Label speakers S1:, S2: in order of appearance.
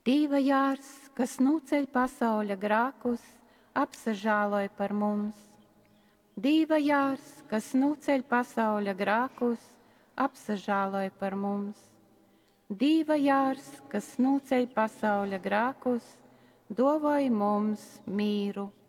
S1: Dīva jārs, kas nuceļ pasauļa grākus, apsažāloj par mums. Dīva jārs, kas nuceļ pasauļa grākus, apsažāloj par mums. Dīva jārs, kas nuceļ pasauļa grākus, dovoj mums mīru.